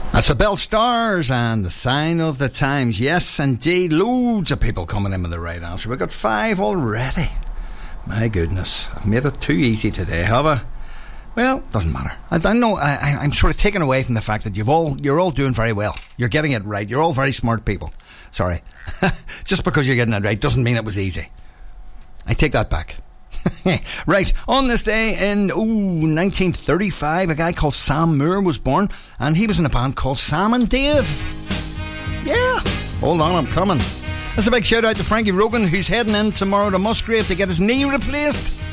That's the Bell Stars and the Sign of the Times. Yes, indeed, loads of people coming in with the right answer. We've got 5 already. My goodness, I've made it too easy today, have I? Well, doesn't matter. I know I'm sort of taken away from the fact that you're all doing very well. You're getting it right. You're all very smart people. Sorry. Just because you're getting it right doesn't mean it was easy. I take that back. Right, on this day in 1935, a guy called Sam Moore was born, and he was in a band called Sam and Dave. Yeah, hold on, I'm coming. That's a big shout out to Frankie Rogan, who's heading in tomorrow to Musgrave to get his knee replaced.